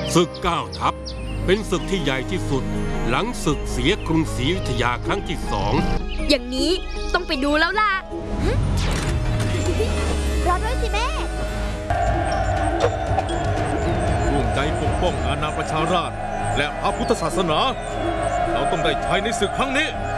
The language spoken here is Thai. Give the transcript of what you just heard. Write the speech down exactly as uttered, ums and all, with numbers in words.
ศึกเก้าทัพเป็นศึกที่ใหญ่ที่สุดหลังศึกเสียกรุงศรีอยุธยาครั้งที่สองอย่างนี้ต้องไปดูแล้วล่ะรอด้วยสิแม่ร่วมใจปกป้องอาณาประชาราษฎร์และพระพุทธศาสนาเราต้องได้ชัยในศึกครั้งนี้